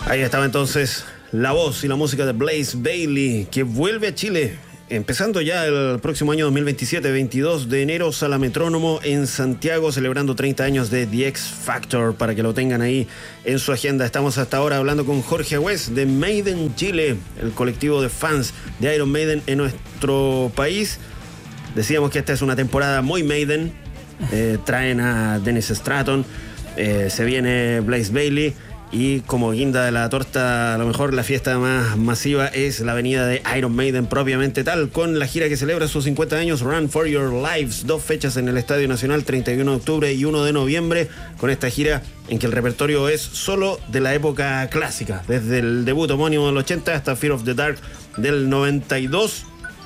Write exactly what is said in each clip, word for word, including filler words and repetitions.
Ahí estaba entonces la voz y la música de Blaze Bayley, que vuelve a Chile, empezando ya el próximo año dos mil veintisiete, veintidós de enero, Sala Metrónomo en Santiago, celebrando treinta años de The X Factor, para que lo tengan ahí en su agenda. Estamos hasta ahora hablando con Jorge Agüez de Maiden Chile, el colectivo de fans de Iron Maiden en nuestro país. Decíamos que esta es una temporada muy Maiden, eh, traen a Dennis Stratton, eh, se viene Blaze Bayley. Y como guinda de la torta, a lo mejor la fiesta más masiva es la venida de Iron Maiden propiamente tal, con la gira que celebra sus cincuenta años, Run for Your Lives. Dos fechas en el Estadio Nacional, treinta y uno de octubre y uno de noviembre, con esta gira en que el repertorio es solo de la época clásica, desde el debut homónimo del ochenta hasta Fear of the Dark del noventa y dos.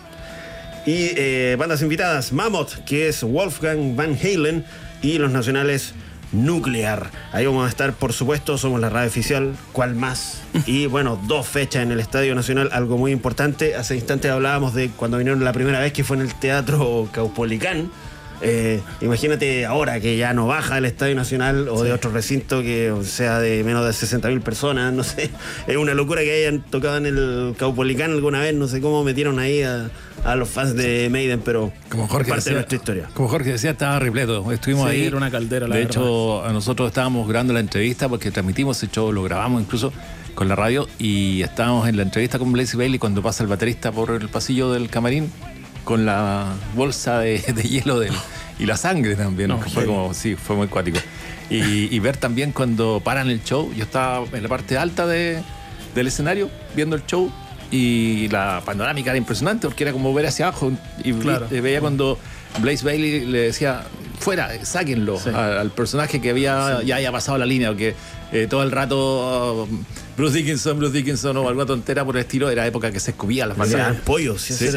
Y eh, bandas invitadas, Mammoth, que es Wolfgang Van Halen, y los nacionales Nuclear. Ahí vamos a estar, por supuesto, somos la radio oficial, ¿cuál más? Y bueno, dos fechas en el Estadio Nacional, algo muy importante. Hace instantes hablábamos de cuando vinieron la primera vez, que fue en el Teatro Caupolicán. Eh, imagínate ahora que ya no baja el Estadio Nacional o sí, de otro recinto que sea de menos de sesenta mil personas, no sé. Es una locura que hayan tocado en el Caupolicán alguna vez, no sé cómo metieron ahí a, a los fans de Maiden, pero como Jorge parte decía, de nuestra historia. Como Jorge decía, estaba repleto. Estuvimos sí, ahí. Era una caldera, la De verdad. hecho, nosotros estábamos grabando la entrevista porque transmitimos ese show, lo grabamos incluso con la radio, y estábamos en la entrevista con Blaze Bayley cuando pasa el baterista por el pasillo del camarín con la bolsa de, de hielo del, y la sangre también. No, fue como, sí, fue muy cuático. Y, y ver también cuando paran el show, yo estaba en la parte alta de, del escenario viendo el show, y la panorámica era impresionante porque era como ver hacia abajo, y claro, veía cuando Blaze Bayley le decía fuera, sáquenlo, sí, al, al personaje que había sí, ya haya pasado la línea, porque eh, todo el rato uh, Bruce Dickinson, Bruce Dickinson o alguna tontera por el estilo, era época que se escupía las banderas. Sí, pollos, sí, sí, sí.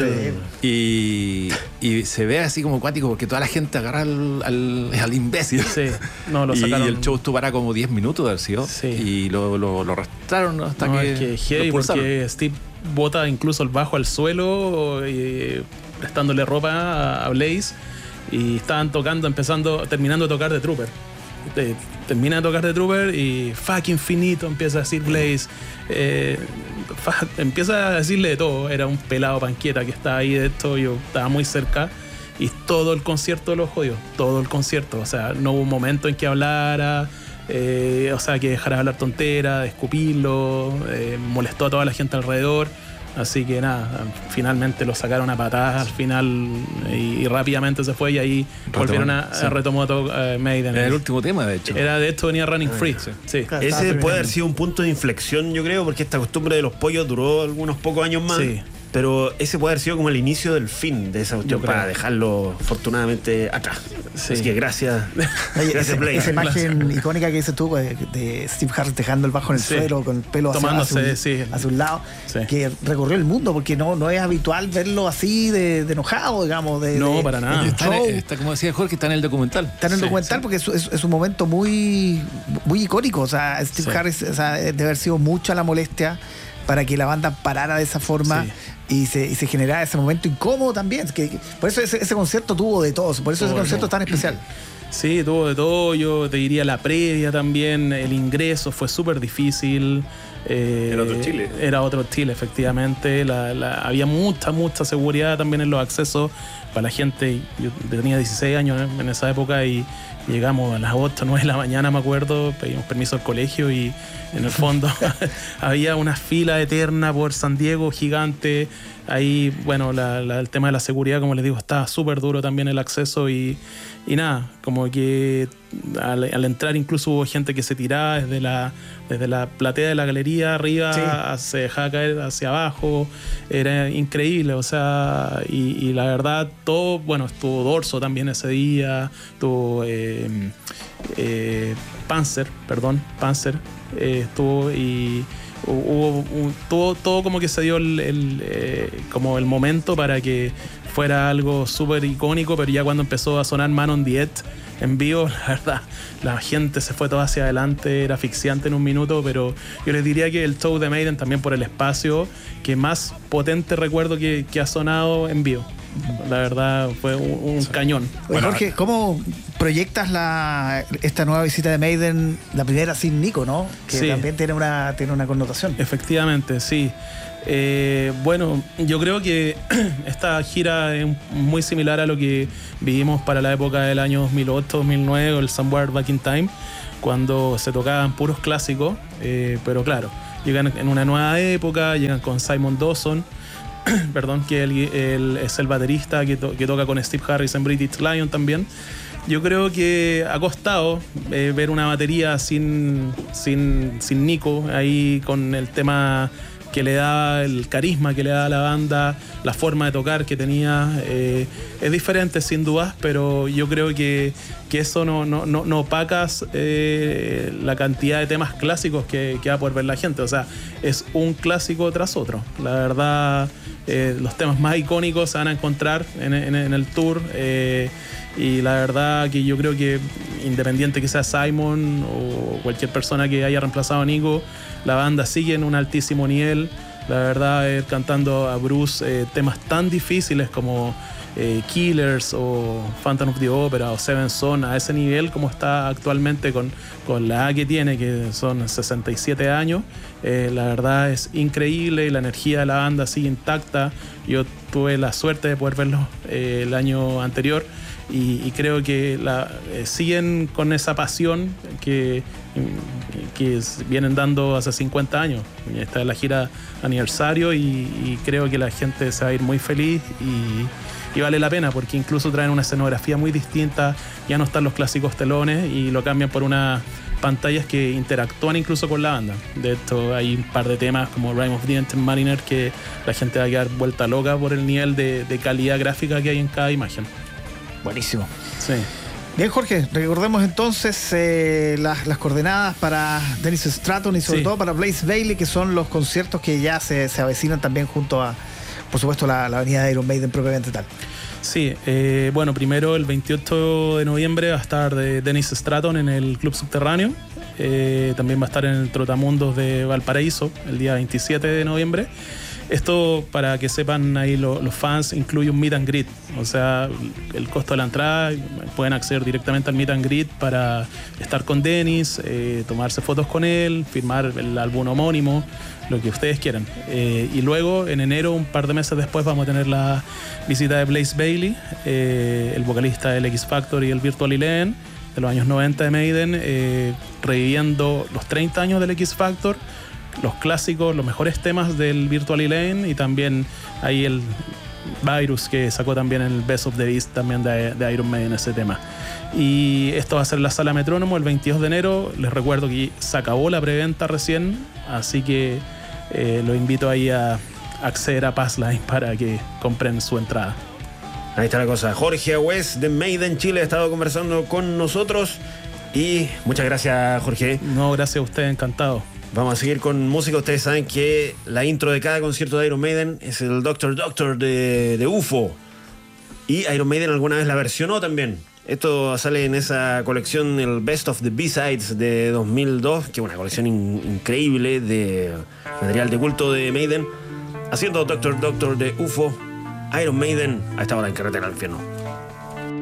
Y, y se ve así como acuático porque toda la gente agarra al, al, al imbécil. Sí, no, lo sacaron. Y el show estuvo para como diez minutos de haber sido, sí, y lo, lo, lo arrastraron hasta no, que. Es que heavy, porque Steve bota incluso el bajo al suelo, eh, prestándole ropa a Blaze, y estaban tocando, empezando, terminando de tocar The Trooper. Eh, termina de tocar The Trooper y fuck infinito, empieza a decir Blaze, eh, fuck, empieza a decirle de todo. Era un pelado panqueta que estaba ahí de esto, yo estaba muy cerca, y todo el concierto lo jodió, todo el concierto, o sea, no hubo un momento en que hablara, eh, o sea, que dejara de hablar tontera, de escupirlo, eh, molestó a toda la gente alrededor. Así que nada, finalmente lo sacaron a patadas al final, y, y rápidamente se fue, y ahí Retomó, volvieron a, sí, a retomar todo uh, Maiden. Era el último tema, de hecho. Era de esto, venía Running Free. Sí. Sí. Claro, ese puede haber sido un punto de inflexión, yo creo, porque esta costumbre de los pollos duró algunos pocos años más. Sí. Pero ese puede haber sido como el inicio del fin de esa cuestión, para dejarlo afortunadamente atrás. Sí. Así que gracias. Oye, gracias, Blake. Esa imagen gracias, icónica que dices tú de, de Steve Harris dejando el bajo en el sí, suelo con el pelo hacia, hacia, un, sí, hacia un lado, sí, que recorrió el mundo, porque no, no es habitual verlo así de, de enojado, digamos. De, no, de, para nada. Está, está, como decía Jorge, está en el documental. Está en el sí, documental sí, porque es, es, es un momento muy, muy icónico. O sea, Steve sí, Harris, o sea, debe haber sido mucha la molestia para que la banda parara de esa forma. Sí. Y se, y se generaba ese momento incómodo también. Que, que, por eso ese, ese concierto tuvo de todo. Por eso tuvo ese concierto es tan especial. Sí, tuvo de todo. Yo te diría la previa también. El ingreso fue súper difícil. Eh, era otro Chile. Era otro Chile, efectivamente. La, la, había mucha, mucha seguridad también en los accesos para la gente. Yo tenía dieciséis años en esa época y llegamos a las ocho, nueve de la mañana, me acuerdo, pedimos permiso al colegio y en el fondo había una fila eterna por San Diego gigante. Ahí, bueno, la, la, el tema de la seguridad, como les digo, estaba súper duro también el acceso y, y nada, como que al, al entrar incluso hubo gente que se tiraba desde la, desde la platea de la galería arriba, sí, se dejaba caer hacia abajo. Era increíble, o sea, y, y la verdad, todo, bueno, estuvo Dorso también ese día, estuvo eh, eh, Panzer, perdón, Panzer, eh, estuvo y hubo un, todo, todo como que se dio el, el, eh, como el momento para que fuera algo súper icónico, pero ya cuando empezó a sonar Man on the Edge en vivo, la verdad, la gente se fue toda hacia adelante, era asfixiante en un minuto, pero yo les diría que el show de Maiden también por el espacio que más potente recuerdo que, que ha sonado en vivo. La verdad fue un, un sí. cañón. Oye, bueno, Jorge, ¿cómo proyectas la, esta nueva visita de Maiden, la primera sin Nico, ¿no? Que sí. también tiene una, tiene una connotación. Efectivamente, sí. Eh, bueno, yo creo que esta gira es muy similar a lo que vivimos para la época del año dos mil ocho, dos mil nueve, o el Somewhere Back in Time, cuando se tocaban puros clásicos, eh, pero claro, llegan en una nueva época, llegan con Simon Dawson, perdón, que él, él es el baterista que, to, que toca con Steve Harris en British Lion también. Yo creo que ha costado eh, ver una batería sin, sin, sin Nico, ahí con el tema que le da, el carisma que le da a la banda, la forma de tocar que tenía, eh, es diferente sin dudas, pero yo creo que, que eso no, no, no, no opacas eh, la cantidad de temas clásicos que, que va a poder ver la gente. O sea, es un clásico tras otro. La verdad, eh, los temas más icónicos se van a encontrar en, en, en el tour, eh, y la verdad que yo creo que independiente que sea Simon o cualquier persona que haya reemplazado a Nico, la banda sigue en un altísimo nivel. La verdad, eh, cantando a Bruce eh, temas tan difíciles como eh, Killers o Phantom of the Opera o Seven Son, a ese nivel como está actualmente con, con la edad que tiene, que son sesenta y siete años, eh, la verdad es increíble y la energía de la banda sigue intacta. Yo tuve la suerte de poder verlos eh, el año anterior y, y creo que la, eh, siguen con esa pasión que, que vienen dando hace cincuenta años. Esta es la gira aniversario y, y creo que la gente se va a ir muy feliz y, y vale la pena porque incluso traen una escenografía muy distinta, ya no están los clásicos telones y lo cambian por unas pantallas que interactúan incluso con la banda. De hecho, hay un par de temas como Rime of the Ancient Mariner que la gente va a quedar vuelta loca por el nivel de, de calidad gráfica que hay en cada imagen. Buenísimo. Sí. Bien, Jorge, recordemos entonces eh, las, las coordenadas para Dennis Stratton y sobre sí. todo para Blaze Bayley, que son los conciertos que ya se, se avecinan también junto a, por supuesto, la, la avenida de Iron Maiden propiamente tal. Sí, eh, bueno, primero el veintiocho de noviembre va a estar de Dennis Stratton en el Club Subterráneo. Eh, también va a estar en el Trotamundos de Valparaíso el día veintisiete de noviembre. Esto, para que sepan ahí lo, los fans, incluye un meet and greet. O sea, el costo de la entrada, pueden acceder directamente al meet and greet para estar con Dennis, eh, tomarse fotos con él, firmar el álbum homónimo, lo que ustedes quieran. Eh, y luego, en enero, un par de meses después, vamos a tener la visita de Blaze Bayley, eh, el vocalista del X Factor y el Virtual Eleven de los años noventa de Maiden, eh, reviviendo los treinta años del X Factor, los clásicos, los mejores temas del Virtual Eleven y también ahí el Virus que sacó también el Best of the Beast también de, de Iron Maiden, ese tema. Y esto va a ser en la Sala Metrónomo el veintidós de enero. Les recuerdo que se acabó la preventa recién, así que eh, los invito ahí a acceder a Passline para que compren su entrada. Ahí está la cosa. Jorge Agüez de Maiden Chile ha estado conversando con nosotros y muchas gracias, Jorge. No, gracias a usted, encantado. Vamos a seguir con música. Ustedes saben que la intro de cada concierto de Iron Maiden es el Doctor Doctor de, de U F O. Y Iron Maiden alguna vez la versionó también. Esto sale en esa colección, el Best of the B-Sides de dos mil dos, que es una colección in- increíble de material de culto de Maiden. Haciendo Doctor Doctor de U F O, Iron Maiden a esta hora en Carretera al Infierno.